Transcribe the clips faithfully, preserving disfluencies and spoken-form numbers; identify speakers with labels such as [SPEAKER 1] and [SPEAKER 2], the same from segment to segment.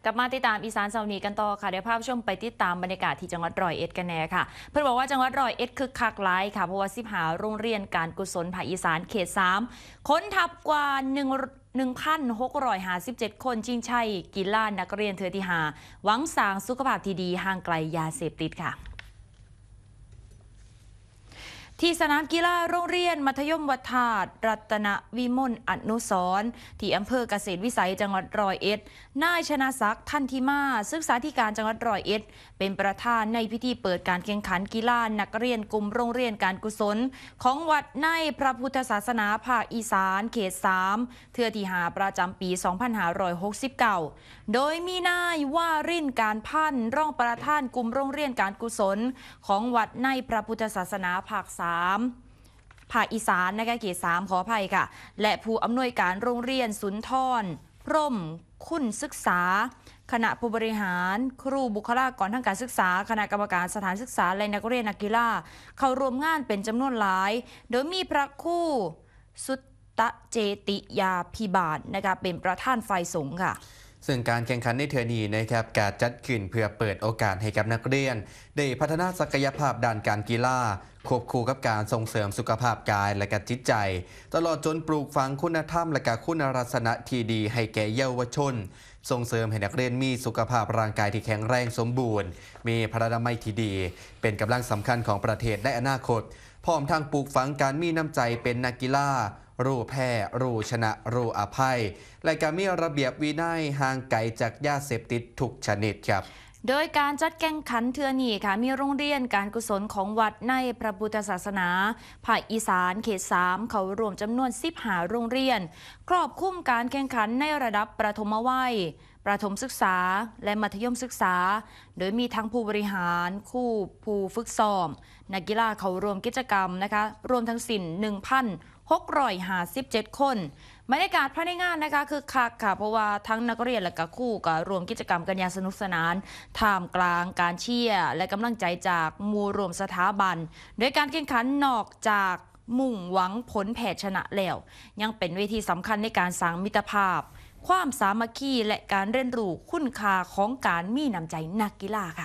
[SPEAKER 1] กลับมาติดตามอีสานเสาร์นี้กันต่อค่ะเดี๋ยวภาพชมไปติดตามบรรยากาศที่จังหวัดร้อยเอ็ดกันแน่ค่ะเพื่อนบอกว่าจังหวัดร้อยเอ็ดคึกคักหลายค่ะเพราะว่าสิบหาโรงเรียนการกุศลภาคอีสานเขตสามค้นทับกว่า1 หนึ่งพันหกร้อยห้าสิบเจ็ด คนชิงชัยกีฬานักเรียนเทือที่หาหวังสร้างสุขภาพที่ดีห่างไกลยาเสพติดค่ะที่สนามกีฬาโรงเรียนมัธยมวัดธาตุรัตนวิมลอนุสรณ์ที่อำเภอเกษตรวิสัยจังหวัดร้อยเอ็ดนายชนะศักดิ์ทันทิมาศึกษาธิการจังหวัดร้อยเอ็ดเป็นประธานในพิธีเปิดการแข่งขันกีฬานักเรียนกลุ่มโรงเรียนการกุศลของวัดในพระพุทธศาสนาภาคอีสานเขตสามเทือที่หาประจำปีสองพันห้าร้อยหกสิบเก้าโดยมีนายวารินการพันรองประธานกลุ่มโรงเรียนการกุศลของวัดในพระพุทธศาสนาภาคสามภาคอีสานนะคะเขตสามขออภัยค่ะและผู้อำนวยการโรงเรียนสุนทรพร่มคุณศึกษาคณะผู้บริหารครูบุคลากรทางการศึกษาคณะกรรมการสถานศึกษาและนักเรียนนักกีฬาเข้าร่วมงานเป็นจำนวนหลายโดยมีพระครูสุตตะเจติยาภิบาลนะคะเป็นประธานฝ่ายสงฆ์ค่ะ
[SPEAKER 2] ซึ่งการแข่งขันในเทือนี้นะครับการจัดขึ้นเพื่อเปิดโอกาสให้กับนักเรียนได้พัฒนาศักยภาพด้านการกีฬาควบคู่กับการส่งเสริมสุขภาพกายและก็จิตใจตลอดจนปลูกฝังคุณธรรมและก็คุณลักษณะที่ดีให้แก่เยาวชนส่งเสริมให้นักเรียนมีสุขภาพร่างกายที่แข็งแรงสมบูรณ์มีพลานามัยที่ดีเป็นกำลังสำคัญของประเทศในอนาคตพร้อมทางปลูกฝังการมีน้ำใจเป็นนักกีฬารู้แพ้รู้ชนะรู้อภัยและการมีระเบียบวินัยห่างไกลจากยาเสพติดทุกชนิดครับ
[SPEAKER 1] โดยการจัดแข่งขันเทือนี้ค่ะมีโรงเรียนการกุศลของวัดในพระพุทธศาสนาภาคอีสานเขตสามเขารวมจำนวนสิบห้าโรงเรียนครอบคลุมการแข่งขันในระดับประถมวัยประถมศึกษาและมัธยมศึกษาโดยมีทั้งผู้บริหารครูผู้ฝึกซ้อมนักกีฬาเขารวมกิจกรรมนะคะรวมทั้งสิ้น หนึ่งพันหกร้อยห้าสิบเจ็ด คนบรรยากาศภายในงานนะคะคือคักค่ะเพราะว่าทั้งนักเรียนและก็ครูก็รวมกิจกรรมกันอย่างสนุกสนานท่ามกลางการเชียร์และกำลังใจจากหมู่รวมสถาบันโดยการแข่งขันนอกจากมุ่งหวังผลแพ้ชนะแล้วยังเป็นเวทีสำคัญในการสร้างมิตรภาพความสามัคคีและการเรียนรู้คุณค่าของการมีน้ำใจนักกีฬาค่ะ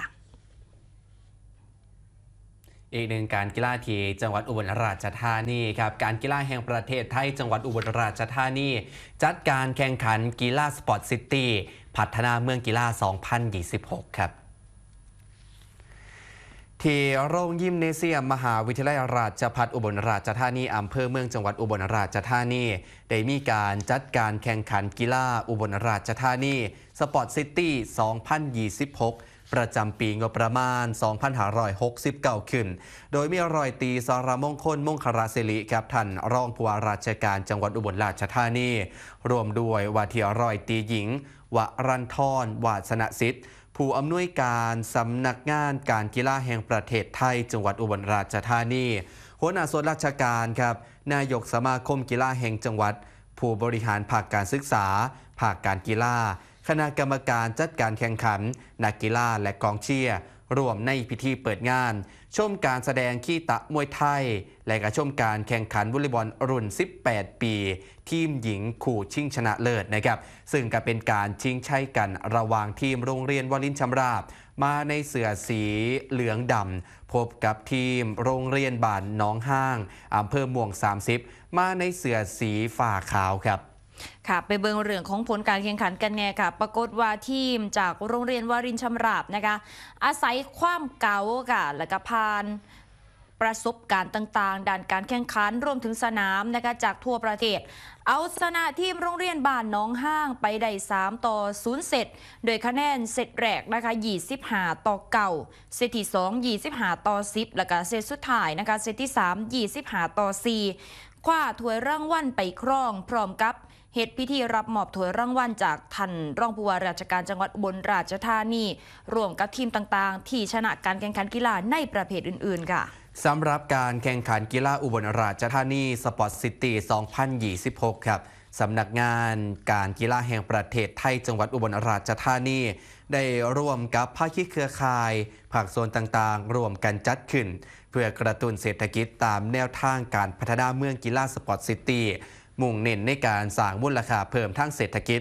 [SPEAKER 2] อีกหนึ่งการกีฬาที่จังหวัดอุบลราชธานีครับการกีฬาแห่งประเทศไทยจังหวัดอุบลราชธานีจัดการแข่งขันกีฬาสปอร์ตซิตี้พัฒนาเมืองกีฬา สองพันยี่สิบหก ครับที่โรงยิมเนเซียมมหาวิทยาลัยราชภัฏอุบลราชธานีอำเภอเมืองจังหวัดอุบลราชธานีได้มีการจัดการแข่งขันกีฬาอุบลราชธานีสปอร์ตซิตี้ สองพันยี่สิบหกประจำปีงบประมาณ สองพันห้าร้อยหกสิบเก้า ขึ้นโดยมีรอยตีสรมงคลมงคลศิริครับท่านรองผู้ว่าราชการจังหวัดอุบลราชธานีรวมด้วยว่าที่รอยตีหญิงวรันทรวาสนสิทธิ์ผู้อำนวยการสำนักงานการกีฬาแห่งประเทศไทยจังหวัดอุบลราชธานีหัวหน้าส่วนราชการครับนายกสมาคมกีฬาแห่งจังหวัดผู้บริหารภาคการศึกษาภาคการกีฬาคณะกรรมการจัดการแข่งขันนักกีฬาและกองเชียร์รวมในพิธีเปิดงานชมการแสดงขี้ตะมวยไทยและก็ชมการแข่งขันวอลเลย์บอลรุ่นสิบแปดปีทีมหญิงคู่ชิงชนะเลิศนะครับซึ่งก็เป็นการชิงชัยกันระหว่างทีมโรงเรียนวลินชำราบมาในเสื้อสีเหลืองดำพบกับทีมโรงเรียนบ้านหนองห้างอำเภอม่วงสามสิบมาในเสื้อสีฟ้าขาวครับ
[SPEAKER 1] ค่ะไปเบิ่งเรื่องของผลการแข่งขันกันแน่ค่ะปรากฏว่าทีมจากโรงเรียนวารินชำราบนะคะอาศัยความเก่าค่ะและก็ผ่านประสบการณ์ต่างๆด้านการแข่งขันรวมถึงสนามนะคะจากทั่วประเทศเอาชนะทีมโรงเรียนบ้านหนองห้างไปได้สามต่อศูนย์เซตโดยคะแนนเซตแรกนะคะยี่สิบห้าต่อเก้าเซตที่สองยี่สิบห้าต่อสิบแล้วก็เซตสุดท้ายนะคะเซตที่สามยี่สิบห้าต่อสี่คว้าถ้วยรางวัลไปครองพร้อมกับเหตุพิธีรับมอบถ้วยรางวัลจากท่านรองผู้ว่าราชการจังหวัดอุบลราชธานีร่วมกับทีมต่างๆที่ชนะการแข่งขันกีฬาในประเภทอื่นๆค่ะ
[SPEAKER 2] สำหรับการแข่งขันกีฬาอุบลราชธานีสปอร์ตซิตี้ สองพันยี่สิบหก ครับสำนักงานการกีฬาแห่งประเทศไทยจังหวัดอุบลราชธานีได้ร่วมกับภาคีเครือข่ายภาคส่วนต่างๆร่วมกันจัดขึ้นเพื่อกระตุ้นเศรษฐกิจตามแนวทางการพัฒนาเมืองกีฬาสปอร์ตซิตี้มุ่งเน้นในการสร้างมูลค่าเพิ่มทางเศรษฐกิจ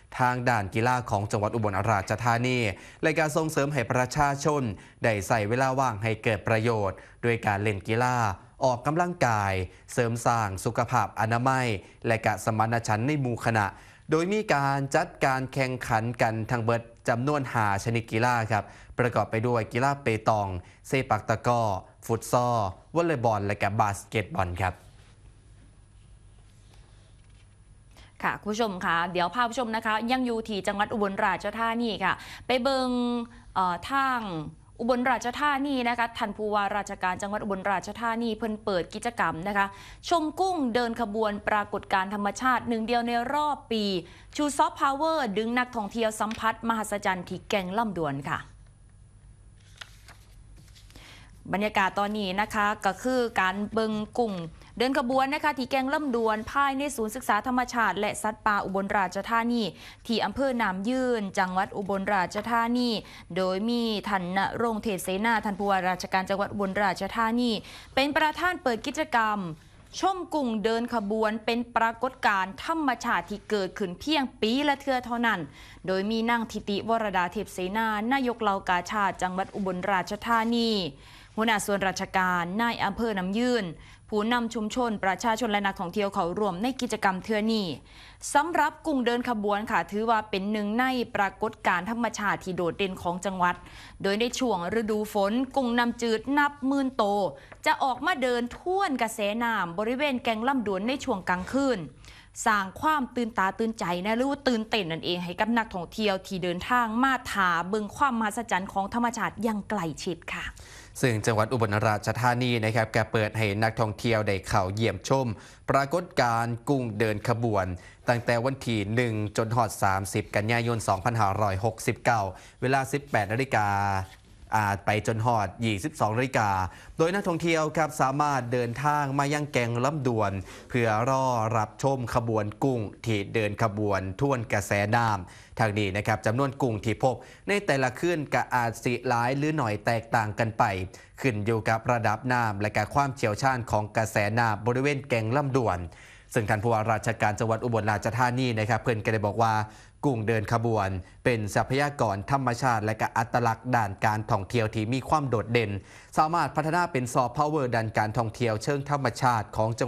[SPEAKER 2] ทางด่านกีฬาของจังหวัดอุบลราชธานีและการส่งเสริมให้ประชาชนได้ใส่เวลาว่างให้เกิดประโยชน์โดยการเล่นกีฬาออกกำลังกาย เสริมสร้างสุขภาพอนามัยและกะสมานฉันท์ในหมู่คณะโดยมีการจัดการแข่งขันกันทั้งเบิดจำนวนห้าชนิดกีฬาครับประกอบไปด้วยกีฬาเปตองเซปักตะกร้อฟุตซอลวอลเลย์บอลและกับบาสเกตบอลครับ
[SPEAKER 1] ค่ะคุณผู้ชมค่ะเดี๋ยวพาผู้ชมนะคะยังอยู่ที่จังหวัดอุบลราชธานีค่ะไปเบิงทางอุบลราชธานีนะคะท่านผู้ว่าราชการจังหวัดอุบลราชธานีเพิ่นเปิดกิจกรรมนะคะชมกุ้งเดินขบวนปรากฏการณ์ธรรมชาติหนึ่งเดียวในรอบปีชูซอฟต์พาวเวอร์ดึงนักท่องเที่ยวสัมผัสมหัศจรรย์ที่แก่งลำดวนค่ะบรรยากาศตอนนี้นะคะก็คือการเบิงกุ้งเดินขบวนนะคะที่แก่งลำดวนภายในศูนย์ศึกษาธรรมชาติและสัตว์ป่าอุบลราชธานีที่อำเภอหนามยืนจังหวัดอุบลราชธานีโดยมีท่านณรงค์เทพเสนาท่านผู้ว่าราชการจังหวัดอุบลราชธานีเป็นประธานเปิดกิจกรรมชมกุ้งเดินขบวนเป็นปรากฏการณ์ธรรมชาติที่เกิดขึ้นเพียงปีละเทื่อเท่านั้นโดยมีนางทิติวรดาเทพเสนานายกเหล่ากาชาดจังหวัดอุบลราชธานีหัวหน้าส่วนราชการนายอำเภอหนามยืนผู้นำชุมชนประชาชนและนักท่องเที่ยวเขาร่วมในกิจกรรมเทื่อนี้สำหรับกุ้งเดินขบวนค่ะถือว่าเป็นหนึ่งในปรากฏการณ์ธรรมชาติที่โดดเด่นของจังหวัดโดยในช่วงฤดูฝนกุ้งน้ำจืดนับหมื่นโตจะออกมาเดินท่วนกระแสน้ำบริเวณแก่งลำดวนในช่วงกลางคืนสร้างความตื่นตาตื่นใจนะหรือว่าตื่นเต้นนั่นเองให้กับนักท่องเที่ยวที่เดินทางมาถาเบิ่งความมหัศจรรย์ของธรรมชาติอย่างใกล้ชิดค่ะ
[SPEAKER 2] ซึ่งจังหวัดอุบลราชธานีนะครับแกเปิดให้นักท่องเที่ยวได้เข้าเยี่ยมชมปรากฏการณ์กุ้งเดินขบวนตั้งแต่วันที่หนึ่งจนฮอดสามสิบกันยายนสองพันห้าร้อยหกสิบเก้าเวลา สิบแปดนาฬิกาอาจไปจนฮอดยี่สิบสองนาฬิกาโดยนักท่องเที่ยวครับสามารถเดินทางมายังแก่งลำดวนเพื่อรอรับชมขบวนกุ้งที่เดินขบวนท่วนกระแสน้ำทางนี้นะครับจำนวนกุ้งที่พบในแต่ละคืนก็อาจสิหลายหรือหน่อยแตกต่างกันไปขึ้นอยู่กับระดับน้ำและการความเชี่ยวชาญของกระแสน้ำบริเวณแก่งลำดวนซึ่งท่านผู้ว่าราชการจังหวัดอุบลราชธานีนะครับเพิ่นก็ได้บอกว่ากุ้งเดินขบวนเป็นทรัพยากรธรรมชาติและก็อัตลักษณ์ด้านการท่องเที่ยวที่มีความโดดเด่นสามารถพัฒนาเป็นซอฟต์พาวเวอร์ด้านการท่องเที่ยวเชิงธรรมชาติของจัง